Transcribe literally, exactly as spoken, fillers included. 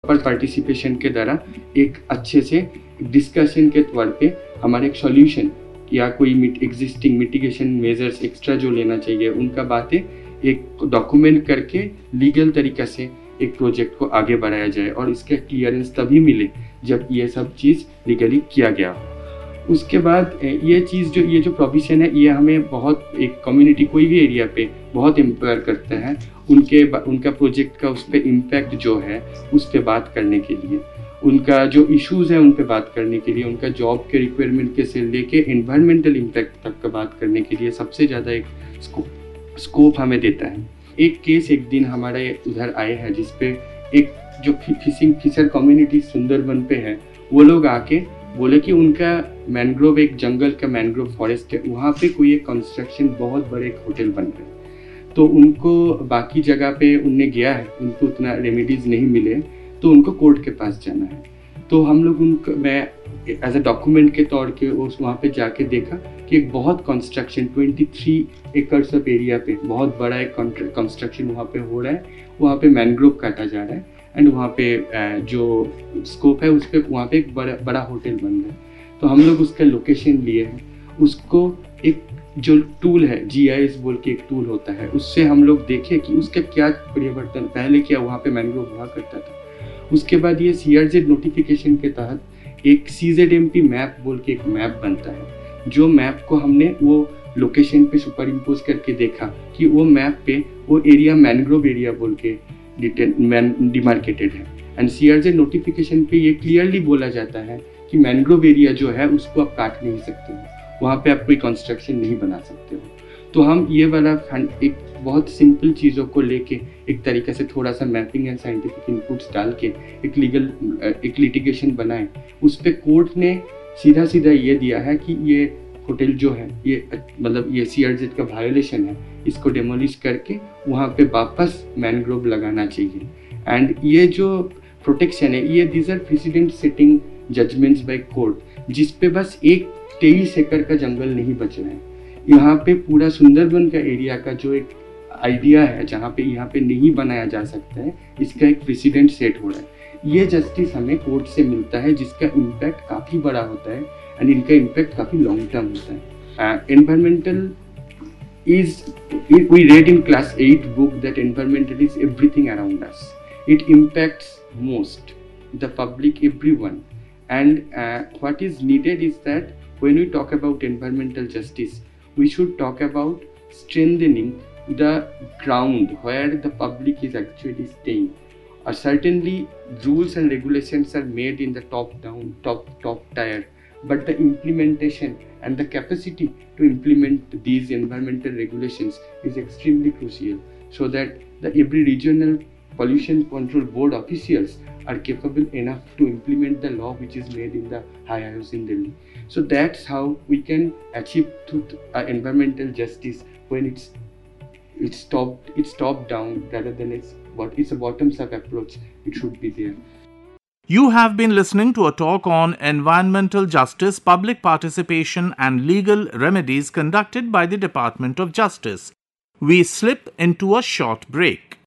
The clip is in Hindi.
प्रॉपर पार्टिसिपेशन के द्वारा एक अच्छे से डिस्कशन के तौर पे हमारे एक सॉल्यूशन या कोई एग्जिस्टिंग मिटिगेशन मेजर्स एक्स्ट्रा जो लेना चाहिए उनका बातें एक डॉक्यूमेंट करके लीगल तरीक़े से एक प्रोजेक्ट को आगे बढ़ाया जाए, और इसका क्लियरेंस तभी मिले जब ये सब चीज़ लीगली किया गया। उसके बाद ये चीज़ जो ये जो प्रोविज़न है ये हमें बहुत एक कम्युनिटी कोई भी एरिया पे बहुत एम्पावर करता है उनके उनका प्रोजेक्ट का उस पर इम्पैक्ट जो है उस पर बात करने के लिए, उनका जो इश्यूज़ है उन पे बात करने के लिए, उनका जॉब के रिक्वायरमेंट के से लेके एनवायरमेंटल इम्पैक्ट तक का बात करने के लिए सबसे ज़्यादा एक स्कोप स्कोप हमें देता है। एक केस एक दिन हमारे उधर आए हैं जिसपे एक जो फिशिंग फिशर कम्युनिटी सुंदरबन पे है, वो लोग आके बोले कि उनका मैंग्रोव एक जंगल का मैंग्रोव फॉरेस्ट है, वहाँ पे कोई एक कंस्ट्रक्शन बहुत बड़े एक होटल बन रहा है। तो उनको बाकी जगह पे उनने गया है, उनको उतना रेमेडीज़ नहीं मिले, तो उनको कोर्ट के पास जाना है। तो हम लोग उनको मैं एज अ डॉक्यूमेंट के तौर के उस वहाँ पे जाके देखा कि एक बहुत कंस्ट्रक्शन तेईस एकर्स ऑफ एरिया पे बहुत बड़ा एक कंस्ट्रक्शन वहाँ पे हो रहा है, वहाँ पे मैंग्रोव काटा जा रहा है एंड वहाँ पे जो स्कोप है उस पर वहाँ पे एक बड़ा बड़ा होटल बन रहा है। तो हम लोग उसका लोकेशन लिए हैं, उसको एक जो टूल है जी आई एस बोल के एक टूल होता है, उससे हम लोग देखे कि उसका क्या परिवर्तन पहले क्या वहाँ पे मैंग्रोव हुआ करता था। उसके बाद ये सी आर जेड नोटिफिकेशन के तहत एक सी जेड एम पी मैप बोल के एक मैप बनता है, जो मैप को हमने वो लोकेशन पे सुपर इम्पोज करके देखा कि वो मैप पे वो एरिया मैंग्रोव एरिया बोल के डिमार्केटेड है। And C R Z notification पे ये क्लियरली बोला जाता है कि मैंग्रोव एरिया जो है उसको आप काट नहीं सकते हो, वहाँ पे आप कोई कंस्ट्रक्शन नहीं बना सकते हो। तो हम ये वाला एक बहुत सिंपल चीज़ों को लेके एक तरीके से थोड़ा सा मैपिंग एंड साइंटिफिक इनपुट्स डाल के एक लीगल एक लिटिगेशन बनाए। उस पर कोर्ट ने सीधा सीधा ये दिया है कि ये होटल जो है ये मतलब ये सी आर जेड का वायोलेशन है, इसको डेमोलिश करके वहाँ पे वापस मैनग्रोव लगाना चाहिए। एंड ये जो प्रोटेक्शन है ये these are president setting judgements by court, जिस पे बस एक तेईस एकड़ का जंगल नहीं बच रहा है। यहाँ पे पूरा सुंदरबन का एरिया का जो एक आइडिया है जहाँ पे यहाँ पे नहीं बनाया जा सकता है, इसका एक प्रेसिडेंट सेट हो रहा है। ये जस्टिस हमें कोर्ट से मिलता है जिसका इम्पैक्ट काफ़ी बड़ा होता है एंड इनका इम्पैक्ट काफ़ी लॉन्ग टर्म होता है। Environmental is we read in class eight book that environmental is everything around us, it impacts most the public everyone and what is needed is that when we talk about environmental justice, we should talk about strengthening the ground where the public is actually staying. Uh, certainly, rules and regulations are made in the top down, top top tier, but the implementation and the capacity to implement these environmental regulations is extremely crucial, so that the every regional pollution control board officials are capable enough to implement the law which is made in the high I O C in Delhi. So that's how we can achieve to uh, environmental justice when it's it's top it's top down rather than it's what it's a bottoms up approach. It should be there. You have been listening to a talk on environmental justice, public participation and legal remedies conducted by the Department of Justice. We slip into a short break.